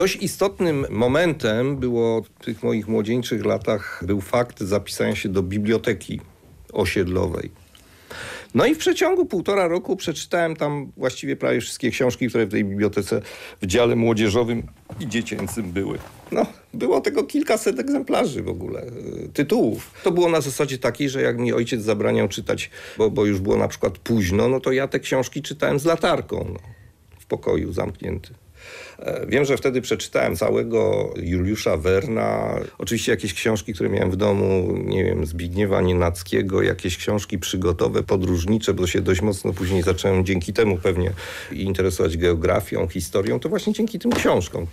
Dość istotnym momentem było w tych moich młodzieńczych latach był fakt zapisania się do biblioteki osiedlowej. No i w przeciągu 1,5 roku przeczytałem tam właściwie prawie wszystkie książki, które w tej bibliotece w dziale młodzieżowym i dziecięcym były. No, było tego kilkaset egzemplarzy w ogóle, tytułów. To było na zasadzie takiej, że jak mi ojciec zabraniał czytać, bo już było na przykład późno, no to ja te książki czytałem z latarką, no, w pokoju zamknięty. Wiem, że wtedy przeczytałem całego Juliusza Werna. Oczywiście jakieś książki, które miałem w domu, nie wiem, Zbigniewa Nienackiego, jakieś książki przygotowe, podróżnicze, bo się dość mocno później zacząłem dzięki temu pewnie interesować geografią, historią. To właśnie dzięki tym książkom.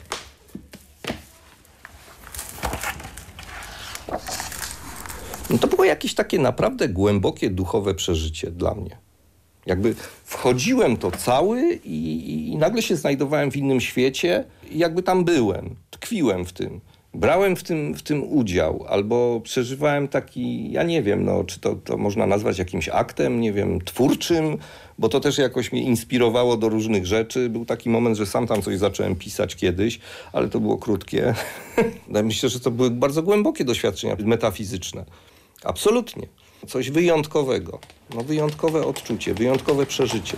No to było jakieś takie naprawdę głębokie, duchowe przeżycie dla mnie. Jakby wchodziłem to cały i nagle się znajdowałem w innym świecie i jakby tam byłem, tkwiłem w tym. Brałem w tym udział albo przeżywałem taki, ja nie wiem, no, czy to można nazwać jakimś aktem, nie wiem, twórczym, bo to też jakoś mnie inspirowało do różnych rzeczy. Był taki moment, że sam tam coś zacząłem pisać kiedyś, ale to było krótkie. Myślę, że to były bardzo głębokie doświadczenia metafizyczne. Absolutnie. Coś wyjątkowego. No, wyjątkowe odczucie, wyjątkowe przeżycie.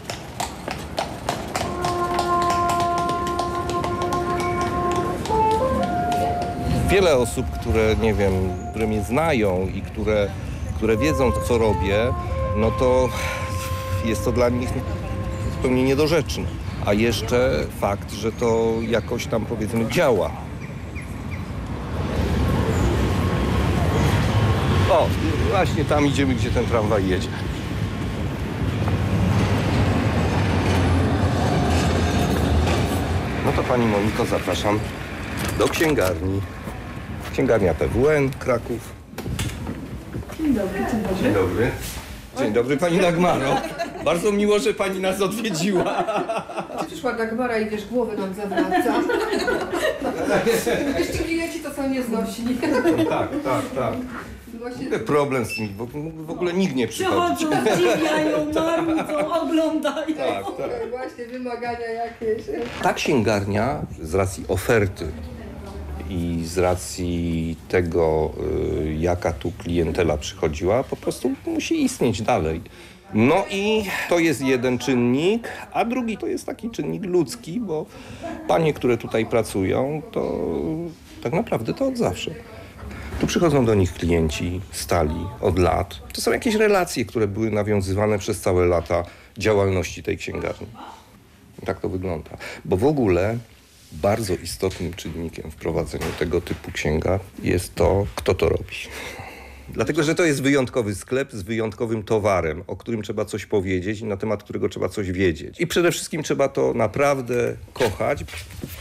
Wiele osób, które, nie wiem, które mnie znają i które wiedzą, co robię, no to jest to dla nich zupełnie niedorzeczne. A jeszcze fakt, że to jakoś tam, powiedzmy, działa. O, właśnie tam idziemy, gdzie ten tramwaj jedzie. No to pani Moniko, zapraszam do księgarni. Księgarnia PWN, Kraków. Dzień dobry, dzień dobry. Dzień dobry. Dzień dobry, pani Dagmaro. Bardzo miło, że pani nas odwiedziła. Przyszła Dagmara i wiesz, głowy nam zawraca. Jeszcze klienci to są nieznośni. Tak. Właśnie... Problem z nimi, bo w ogóle nikt nie przychodzi. Przychodzą, zdziwiają, marudzą, oglądają. Tak. Właśnie wymagania jakieś. Ta księgarnia z racji oferty i z racji tego, jaka tu klientela przychodziła, po prostu musi istnieć dalej. No i to jest jeden czynnik, a drugi to jest taki czynnik ludzki, bo panie, które tutaj pracują, to tak naprawdę to od zawsze. Tu przychodzą do nich klienci stali od lat. To są jakieś relacje, które były nawiązywane przez całe lata działalności tej księgarni. I tak to wygląda. Bo w ogóle bardzo istotnym czynnikiem w prowadzeniu tego typu księga jest to, kto to robi. Dlatego, że to jest wyjątkowy sklep z wyjątkowym towarem, o którym trzeba coś powiedzieć i na temat którego trzeba coś wiedzieć. I przede wszystkim trzeba to naprawdę kochać.